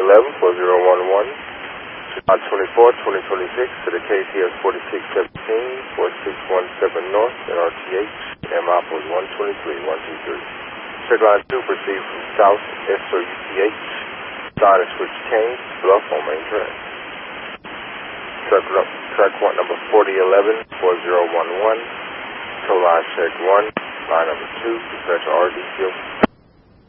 4011, 4011. On 24-2026 to the KTS 4617, 4617 North at RTH, MOP was 123-123. Check line 2, proceed from south, SOUTH, sign and switch change, bluff on main track. Track 1 number 4011, 4011, tow line check 1, line number 2, dispatcher RD field.